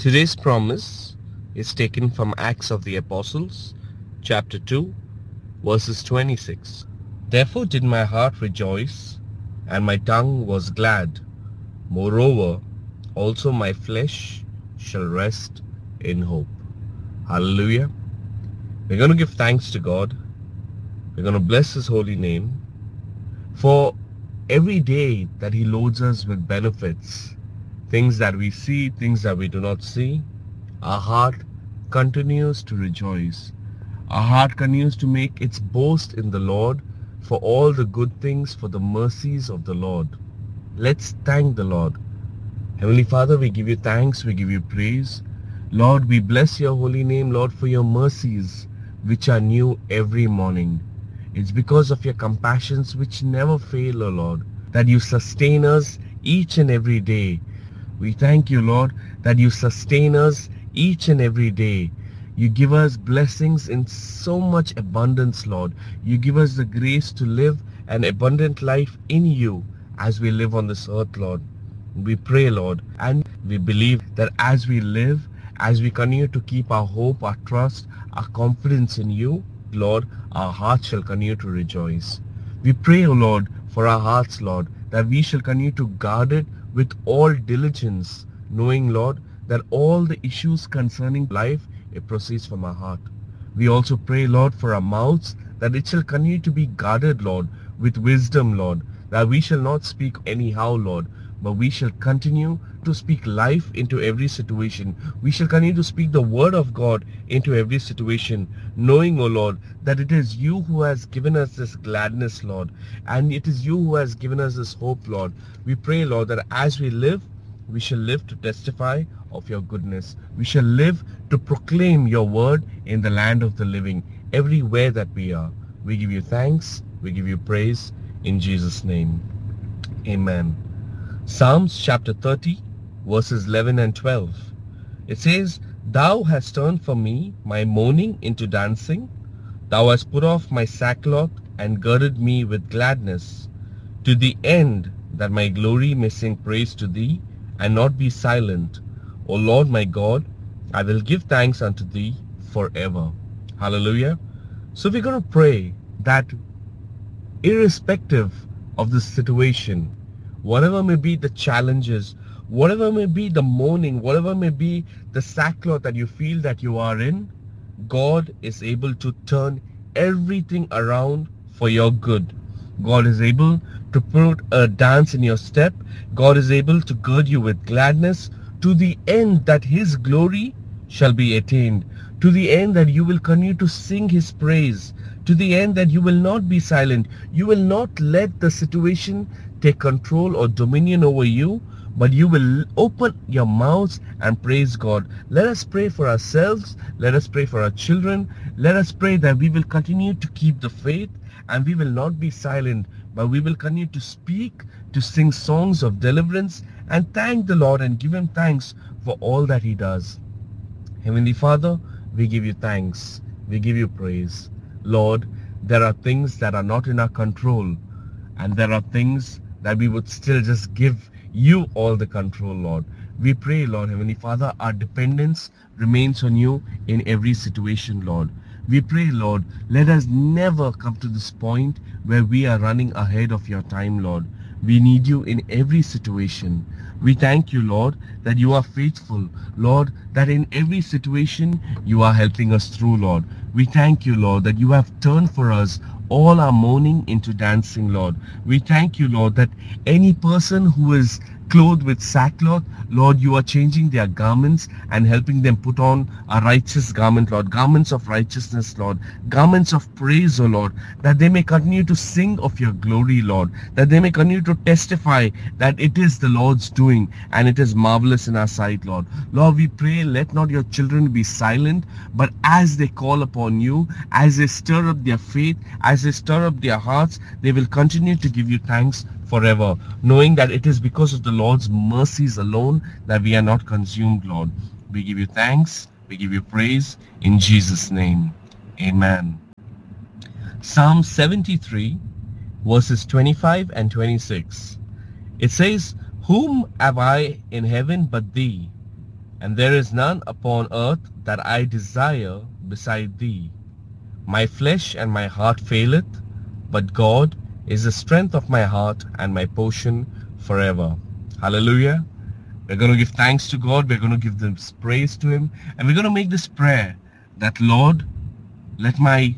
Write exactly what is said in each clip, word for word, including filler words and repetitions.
Today's promise is taken from Acts of the Apostles, chapter two, verses twenty-six. Therefore did my heart rejoice, and my tongue was glad. Moreover, also my flesh shall rest in hope. Hallelujah. We're going to give thanks to God. We're going to bless His holy name for every day that He loads us with benefits. Things that we see, things that we do not see. Our heart continues to rejoice. Our heart continues to make its boast in the Lord for all the good things, for the mercies of the Lord. Let's thank the Lord. Heavenly Father, we give you thanks, we give you praise. Lord, we bless your holy name, Lord, for your mercies, which are new every morning. It's because of your compassions which never fail, O Lord, that you sustain us each and every day. We thank you, Lord, that you sustain us each and every day. You give us blessings in so much abundance, Lord. You give us the grace to live an abundant life in you as we live on this earth, Lord. We pray, Lord, and we believe that as we live, as we continue to keep our hope, our trust, our confidence in you, Lord, our hearts shall continue to rejoice. We pray, O Lord, for our hearts, Lord, that we shall continue to guard it with all diligence, knowing, Lord, that all the issues concerning life, it proceeds from our heart. We also pray, Lord, for our mouths, that it shall continue to be guarded, Lord, with wisdom, Lord, that we shall not speak anyhow, Lord, but we shall continue to speak life into every situation. We shall continue to speak the word of God into every situation, knowing, O Lord, that it is you who has given us this gladness, Lord, and it is you who has given us this hope, Lord. We pray, Lord, that as we live, we shall live to testify of your goodness. We shall live to proclaim your word in the land of the living, everywhere that we are. We give you thanks, we give you praise, in Jesus' name. Amen. Psalms chapter thirty, verses eleven and twelve. It says, Thou hast turned for me my mourning into dancing. Thou hast put off my sackcloth and girded me with gladness, to the end that my glory may sing praise to thee and not be silent. O Lord my God, I will give thanks unto thee forever. Hallelujah. So we're going to pray that irrespective of the situation, whatever may be the challenges, whatever may be the mourning, whatever may be the sackcloth that you feel that you are in, God is able to turn everything around for your good. God is able to put a dance in your step. God is able to gird you with gladness, to the end that His glory shall be attained, to the end that you will continue to sing His praise, to the end that you will not be silent. You will not let the situation take control or dominion over you, but you will open your mouths and praise God. Let us pray for ourselves. Let us pray for our children. Let us pray that we will continue to keep the faith and we will not be silent, but we will continue to speak, to sing songs of deliverance and thank the Lord and give Him thanks for all that He does. Heavenly Father, we give you thanks. We give you praise. Lord, there are things that are not in our control, and there are things that we would still just give you all the control, Lord. We pray, Lord, Heavenly Father, our dependence remains on you in every situation, Lord. We pray, Lord, let us never come to this point where we are running ahead of your time, Lord. We need you in every situation. We thank you, Lord, that you are faithful, Lord, that in every situation you are helping us through, Lord. We thank you, Lord, that you have turned for us all our mourning into dancing, Lord. We thank you, Lord, that any person who is clothed with sackcloth, Lord, you are changing their garments and helping them put on a righteous garment, Lord, garments of righteousness, Lord, garments of praise, O Lord, that they may continue to sing of your glory, Lord, that they may continue to testify that it is the Lord's doing and it is marvelous in our sight, Lord. Lord, we pray, let not your children be silent, but as they call upon you, as they stir up their faith, as they stir up their hearts, they will continue to give you thanks forever, knowing that it is because of the Lord's mercies alone that we are not consumed, Lord. We give you thanks, we give you praise, in Jesus' name. Amen. Psalm seventy-three, verses twenty-five and twenty-six. It says, Whom have I in heaven but thee? and there is none upon earth that I desire beside thee. My flesh and my heart faileth, but God is the strength of my heart and my portion forever. Hallelujah. We're going to give thanks to God. We're going to give this praise to Him. And we're going to make this prayer that, Lord, let my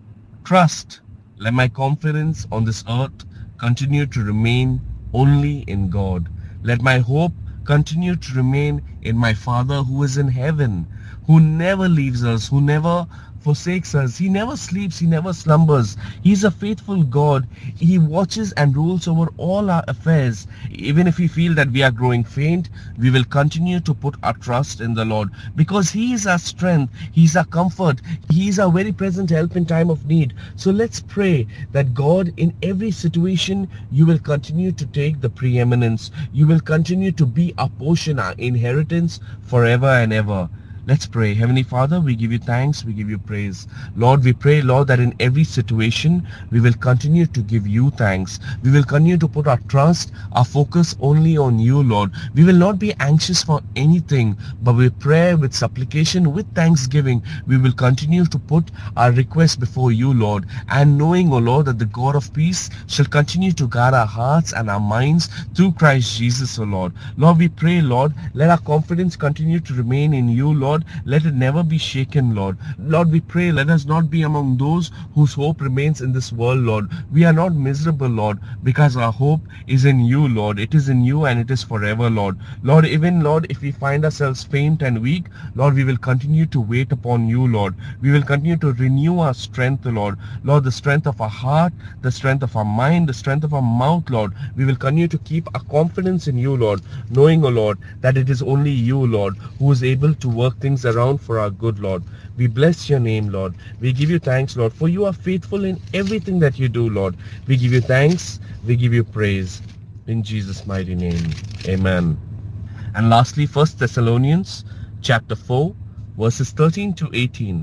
trust, let my confidence on this earth continue to remain only in God. Let my hope continue to remain in my Father who is in heaven, who never leaves us, who never forsakes us. He never sleeps. He never slumbers. He's a faithful God. He watches and rules over all our affairs. Even if we feel that we are growing faint, we will continue to put our trust in the Lord, because He is our strength. He's our comfort. He is our very present help in time of need. So let's pray that God, in every situation, you will continue to take the preeminence. You will continue to be our portion, our inheritance forever and ever. Let's pray. Heavenly Father, we give you thanks, we give you praise. Lord, we pray, Lord, that in every situation, we will continue to give you thanks. We will continue to put our trust, our focus only on you, Lord. We will not be anxious for anything, but with prayer, with supplication, with thanksgiving, we will continue to put our requests before you, Lord. And knowing, O Lord, that the God of peace shall continue to guard our hearts and our minds through Christ Jesus, O Lord. Lord, we pray, Lord, let our confidence continue to remain in you, Lord. Let it never be shaken, Lord. Lord, we pray, let us not be among those whose hope remains in this world, Lord. We are not miserable, Lord, because our hope is in you, Lord. It is in you and it is forever, Lord. Lord, even, Lord, if we find ourselves faint and weak, Lord, we will continue to wait upon you, Lord. We will continue to renew our strength, Lord. Lord, the strength of our heart, the strength of our mind, the strength of our mouth, Lord. We will continue to keep our confidence in you, Lord, knowing, O Lord, that it is only you, Lord, who is able to work things around for our good, Lord. We bless your name, Lord. We give you thanks, Lord, for you are faithful in everything that you do, Lord. We give you thanks. We give you praise. In Jesus' mighty name. Amen. And lastly, First Thessalonians chapter four, verses thirteen to eighteen.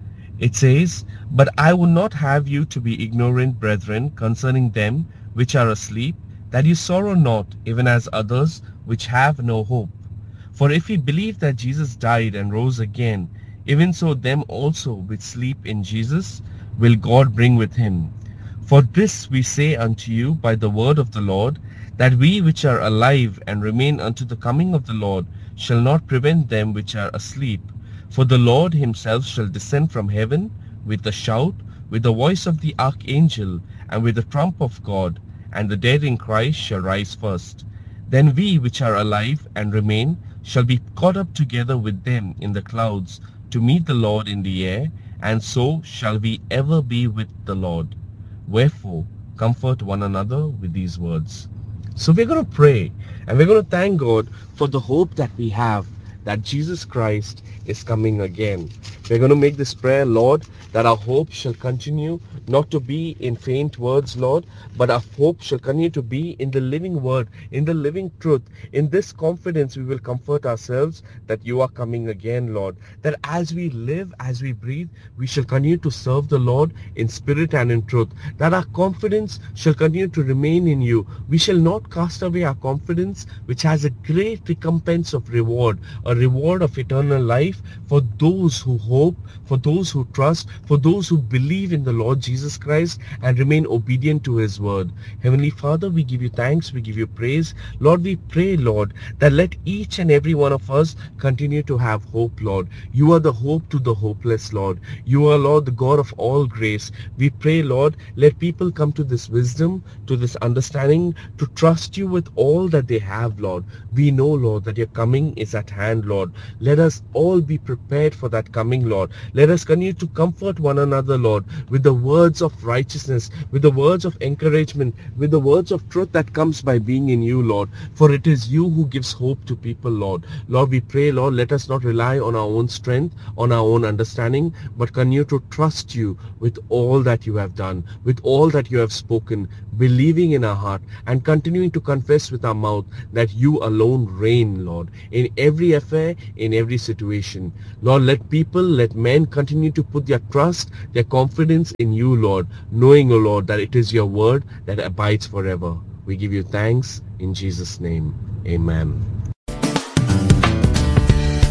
It says, "But I would not have you to be ignorant, brethren, concerning them which are asleep, that you sorrow not, even as others which have no hope. For if we believe that Jesus died and rose again, even so them also which sleep in Jesus will God bring with him. For this we say unto you by the word of the Lord, that we which are alive and remain unto the coming of the Lord shall not prevent them which are asleep. For the Lord himself shall descend from heaven with a shout, with the voice of the archangel, and with the trump of God, and the dead in Christ shall rise first. Then we which are alive and remain shall be caught up together with them in the clouds to meet the Lord in the air, and so shall we ever be with the Lord. Wherefore, comfort one another with these words." So we're going to pray, and we're going to thank God for the hope that we have, that Jesus Christ is coming again. We're going to make this prayer, Lord, that our hope shall continue not to be in faint words, Lord, but our hope shall continue to be in the living word, in the living truth. In this confidence, we will comfort ourselves that you are coming again, Lord. That as we live, as we breathe, we shall continue to serve the Lord in spirit and in truth. That our confidence shall continue to remain in you. We shall not cast away our confidence, which has a great recompense of reward, a reward of eternal life for those who hope, for those who trust, for those who believe in the Lord Jesus Christ and remain obedient to his word. Heavenly Father, we give you thanks, we give you praise. Lord, we pray, Lord, that let each and every one of us continue to have hope, Lord. You are the hope to the hopeless, Lord. You are, Lord, the God of all grace. We pray, Lord, let people come to this wisdom, to this understanding, to trust you with all that they have, Lord. We know, Lord, that your coming is at hand, Lord. Let us all be prepared for that coming, Lord. Let us continue to comfort one another, Lord, with the words of righteousness, with the words of encouragement, with the words of truth that comes by being in you, Lord. For it is you who gives hope to people, Lord. Lord, we pray, Lord, let us not rely on our own strength, on our own understanding, but continue to trust you with all that you have done, with all that you have spoken, believing in our heart and continuing to confess with our mouth that you alone reign, Lord, in every affair, in every situation. Lord, let people, let men continue to put their trust, their confidence in you, Lord, knowing, O Lord, that it is your word that abides forever. We give you thanks in Jesus' name. Amen.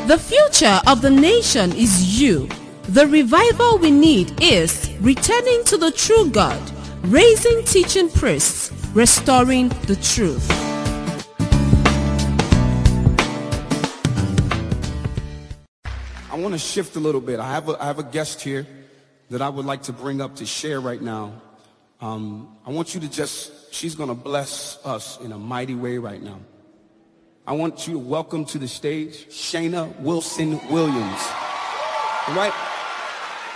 The future of the nation is you. The revival we need is returning to the true God, raising teaching priests, restoring the truth. I want to shift a little bit. I have a, I have a guest here that I would like to bring up to share right now. Um, I want you to just, she's going to bless us in a mighty way right now. I want you to welcome to the stage Shayna Wilson Williams. All right?